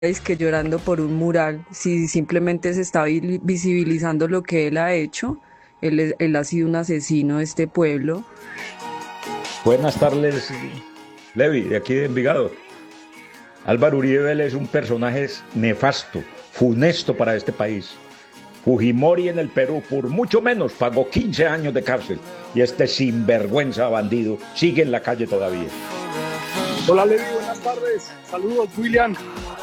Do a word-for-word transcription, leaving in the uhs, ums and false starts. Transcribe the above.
es que llorando por un mural, si simplemente se está vi- visibilizando lo que él ha hecho, él, es- él ha sido un asesino de este pueblo. Buenas tardes, Levi, de aquí de Envigado. Álvaro Uribe Vélez es un personaje nefasto, funesto para este país. Fujimori en el Perú, por mucho menos, pagó quince años de cárcel. Y este sinvergüenza bandido sigue en la calle todavía. Hola Levi, buenas tardes. Saludos, William.